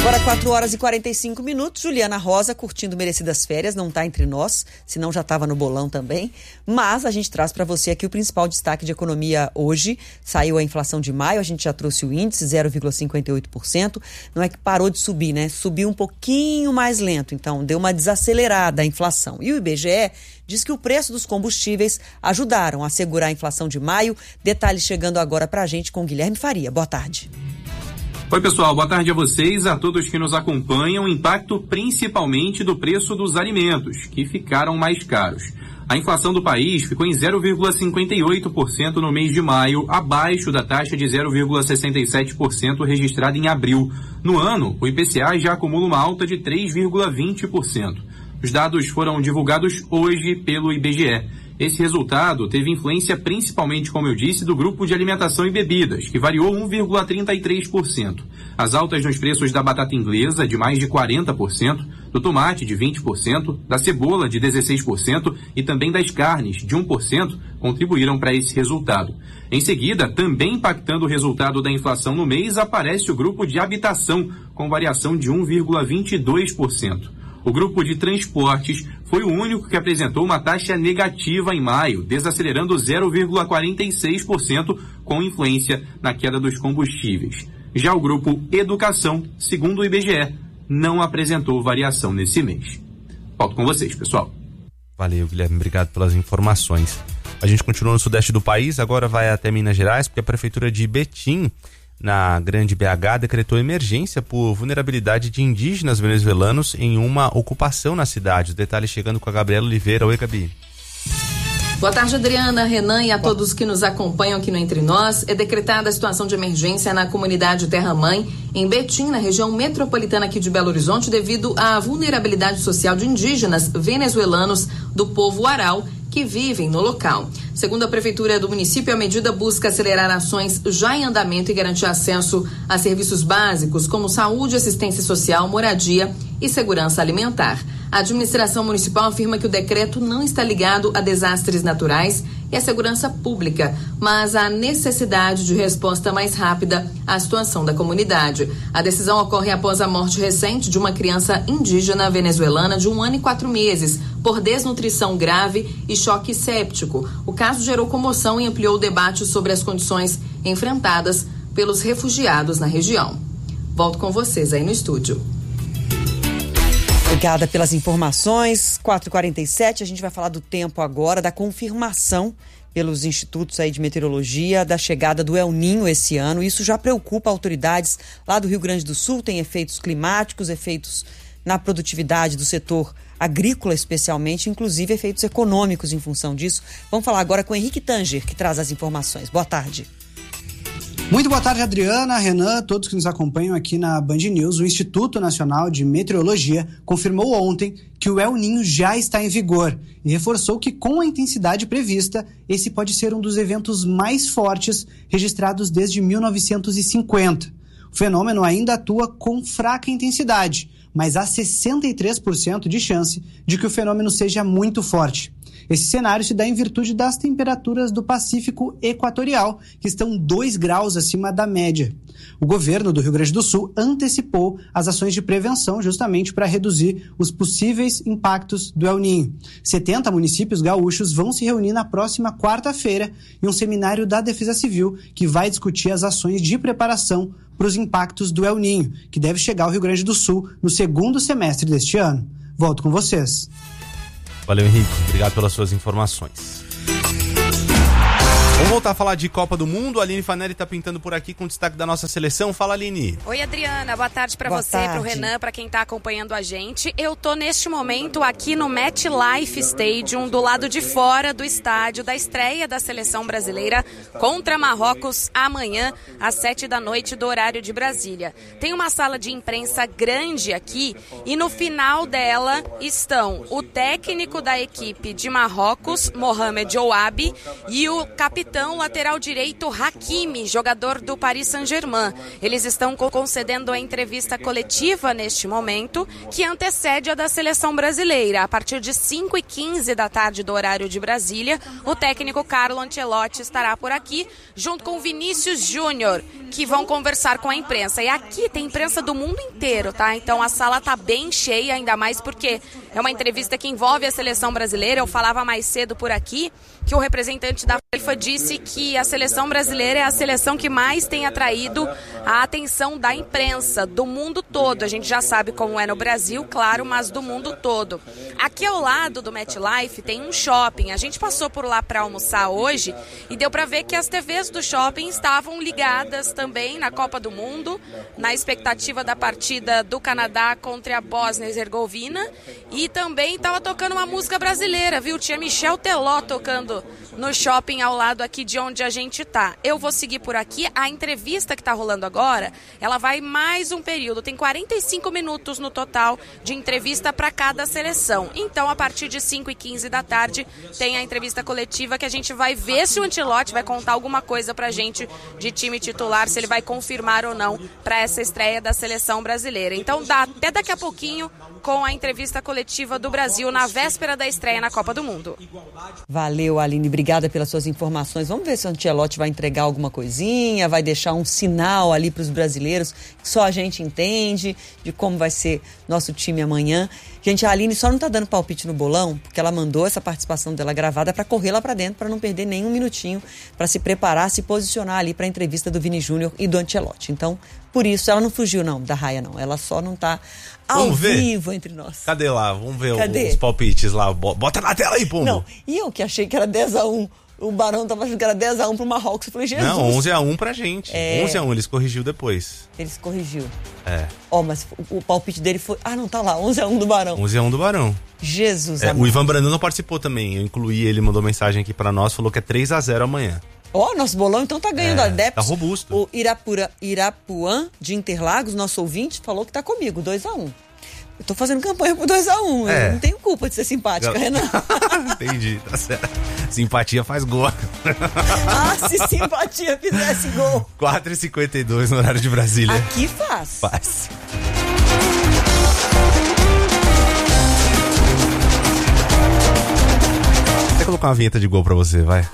Agora 4h45, Juliana Rosa curtindo merecidas férias, não está entre nós, senão já estava no bolão também, mas a gente traz para você aqui o principal destaque de economia hoje. Saiu a inflação de maio, a gente já trouxe o índice, 0,58%, não é que parou de subir, né? Subiu um pouquinho mais lento, então deu uma desacelerada a inflação. E o IBGE diz que o preço dos combustíveis ajudaram a segurar a inflação de maio. Detalhes chegando agora para a gente com Guilherme Faria. Boa tarde. Oi pessoal, boa tarde a vocês, a todos que nos acompanham. Impacto principalmente do preço dos alimentos, que ficaram mais caros. A inflação do país ficou em 0,58% no mês de maio, abaixo da taxa de 0,67% registrada em abril. No ano, o IPCA já acumula uma alta de 3,20%. Os dados foram divulgados hoje pelo IBGE. Esse resultado teve influência principalmente, como eu disse, do grupo de alimentação e bebidas, que variou 1,33%. As altas nos preços da batata inglesa, de mais de 40%, do tomate, de 20%, da cebola, de 16% e também das carnes, de 1%, contribuíram para esse resultado. Em seguida, também impactando o resultado da inflação no mês, aparece o grupo de habitação, com variação de 1,22%. O grupo de transportes foi o único que apresentou uma taxa negativa em maio, desacelerando 0,46% com influência na queda dos combustíveis. Já o grupo educação, segundo o IBGE, não apresentou variação nesse mês. Volto com vocês, pessoal. Valeu, Guilherme. Obrigado pelas informações. A gente continua no sudeste do país, agora vai até Minas Gerais, porque a prefeitura de Betim, na Grande BH, decretou emergência por vulnerabilidade de indígenas venezuelanos em uma ocupação na cidade. Os detalhes chegando com a Gabriela Oliveira. Oi, Gabi. Boa tarde, Adriana, Renan e a todos que nos acompanham aqui no Entre Nós. É decretada a situação de emergência na comunidade Terra Mãe, em Betim, na região metropolitana aqui de Belo Horizonte, devido à vulnerabilidade social de indígenas venezuelanos do povo Aral, que vivem no local. Segundo a Prefeitura do município, a medida busca acelerar ações já em andamento e garantir acesso a serviços básicos como saúde, assistência social, moradia e segurança alimentar. A administração municipal afirma que o decreto não está ligado a desastres naturais e à segurança pública, mas à necessidade de resposta mais rápida à situação da comunidade. A decisão ocorre após a morte recente de uma criança indígena venezuelana de 1 ano e 4 meses, por desnutrição grave e choque séptico. O caso gerou comoção e ampliou o debate sobre as condições enfrentadas pelos refugiados na região. Volto com vocês aí no estúdio. Obrigada pelas informações. 4h47, a gente vai falar do tempo agora, da confirmação pelos institutos aí de meteorologia da chegada do El Niño esse ano. Isso já preocupa autoridades lá do Rio Grande do Sul, tem efeitos climáticos, efeitos na produtividade do setor agrícola especialmente, inclusive efeitos econômicos em função disso. Vamos falar agora com o Henrique Tanger, que traz as informações. Boa tarde. Muito boa tarde, Adriana, Renan, todos que nos acompanham aqui na Band News. O Instituto Nacional de Meteorologia confirmou ontem que o El Niño já está em vigor e reforçou que, com a intensidade prevista, esse pode ser um dos eventos mais fortes registrados desde 1950. O fenômeno ainda atua com fraca intensidade, mas há 63% de chance de que o fenômeno seja muito forte. Esse cenário se dá em virtude das temperaturas do Pacífico Equatorial, que estão 2 graus acima da média. O governo do Rio Grande do Sul antecipou as ações de prevenção justamente para reduzir os possíveis impactos do El Niño. 70 municípios gaúchos vão se reunir na próxima quarta-feira em um seminário da Defesa Civil que vai discutir as ações de preparação para os impactos do El Niño, que deve chegar ao Rio Grande do Sul no segundo semestre deste ano. Volto com vocês. Valeu, Henrique. Obrigado pelas suas informações. Vamos voltar a falar de Copa do Mundo. A Aline Fanelli está pintando por aqui com destaque da nossa seleção. Fala, Aline. Oi, Adriana. Boa tarde para você, para o Renan, para quem está acompanhando a gente. Eu tô neste momento aqui no MetLife Stadium, do lado de fora do estádio da estreia da seleção brasileira contra Marrocos amanhã às 19h do horário de Brasília. Tem uma sala de imprensa grande aqui e no final dela estão o técnico da equipe de Marrocos, Mohamed Ouabi, e o capitão então o lateral direito Hakimi, jogador do Paris Saint-Germain. Eles estão concedendo a entrevista coletiva neste momento, que antecede a da seleção brasileira. A partir de 5h15 da tarde do horário de Brasília, o técnico Carlo Ancelotti estará por aqui, junto com Vinícius Júnior, que vão conversar com a imprensa. E aqui tem imprensa do mundo inteiro, tá? Então a sala tá bem cheia, ainda mais porque é uma entrevista que envolve a seleção brasileira. Eu falava mais cedo por aqui que o representante da FIFA disse que a seleção brasileira é a seleção que mais tem atraído a atenção da imprensa, do mundo todo. A gente já sabe como é no Brasil, claro, mas do mundo todo. Aqui ao lado do MetLife tem um shopping. A gente passou por lá para almoçar hoje e deu para ver que as TVs do shopping estavam ligadas também na Copa do Mundo, na expectativa da partida do Canadá contra a Bósnia e Herzegovina, e também estava tocando uma música brasileira, viu? Tinha Michel Teló tocando no shopping ao lado aqui de onde a gente tá. Eu vou seguir por aqui. A entrevista que tá rolando agora, ela vai mais um período. Tem 45 minutos no total de entrevista para cada seleção. Então, a partir de 5h15 da tarde, tem a entrevista coletiva que a gente vai ver se o Ancelotti vai contar alguma coisa pra gente de time titular, se ele vai confirmar ou não para essa estreia da seleção brasileira. Então, dá até daqui a pouquinho com a entrevista coletiva do Brasil na véspera da estreia na Copa do Mundo. Valeu, Aline, obrigada pelas suas informações. Vamos ver se o Ancelotti vai entregar alguma coisinha, vai deixar um sinal ali para os brasileiros que só a gente entende de como vai ser nosso time amanhã. Gente, a Aline só não tá dando palpite no bolão porque ela mandou essa participação dela gravada para correr lá para dentro, para não perder nenhum minutinho, para se preparar, se posicionar ali para a entrevista do Vini Júnior e do Ancelotti. Então, por isso, ela não fugiu não da raia não, ela só não tá ao vivo entre nós. Cadê lá? Vamos ver os palpites lá. Bota na tela aí, pô. Não, e eu que achei que era 10-1. O Barão tava achando que era 10-1 pro Marrocos. Eu falei, Jesus. Não, 11-1 pra gente. 11-1, eles corrigiu depois. Eles corrigiu. É. Mas o palpite dele foi... Ah, não, tá lá, 11-1 do Barão. 11-1 do Barão. Jesus, o Ivan Brandão participou também. Eu incluí, ele mandou mensagem aqui pra nós, falou que é 3-0 amanhã. Nosso bolão então tá ganhando adeptos. Tá robusto. O Irapuã de Interlagos, nosso ouvinte, falou que tá comigo, 2-1. Eu tô fazendo campanha por 2-1. Eu não tenho culpa de ser simpática, Renan. Entendi, tá certo. Simpatia faz gol. Se simpatia fizesse gol. 4h52 no horário de Brasília. Aqui faz. Faz. Vou colocar uma vinheta de gol pra você, vai.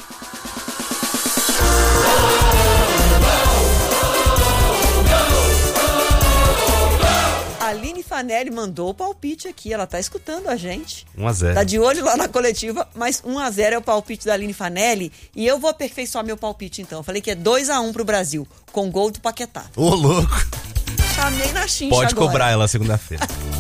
Aline Fanelli mandou o palpite aqui, ela tá escutando a gente. 1-0. Tá de olho lá na coletiva, mas 1-0 é o palpite da Aline Fanelli e eu vou aperfeiçoar meu palpite então. Eu falei que é 2-1 pro Brasil, com gol do Paquetá. Ô, louco. Chamei na chincha Pode agora. cobrar ela segunda-feira.